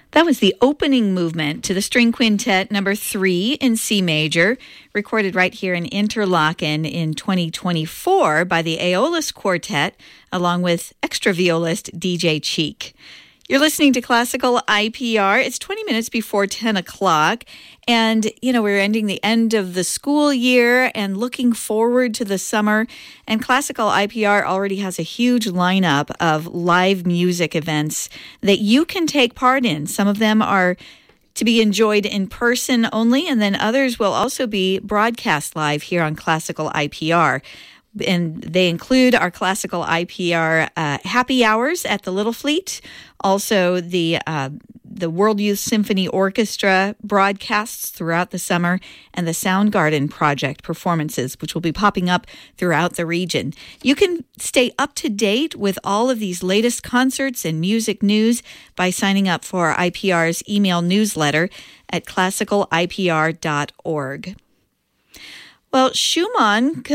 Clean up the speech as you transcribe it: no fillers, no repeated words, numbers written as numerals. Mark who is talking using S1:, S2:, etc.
S1: That was the opening movement to the String Quintet number 3 in C major, recorded right here in Interlaken in 2024 by the Aeolus Quartet, along with extra violist DJ Cheek. You're listening to Classical IPR. It's 20 minutes before 10 o'clock. And, we're ending the end of the school year and looking forward to the summer. And Classical IPR already has a huge lineup of live music events that you can take part in. Some of them are to be enjoyed in person only, and then others will also be broadcast live here on Classical IPR. And they include our Classical IPR happy hours at the Little Fleet, also the World Youth Symphony Orchestra broadcasts throughout the summer, and the Soundgarden Project performances, which will be popping up throughout the region. You can stay up to date with all of these latest concerts and music news by signing up for IPR's email newsletter at classicalipr.org. Well, Schumann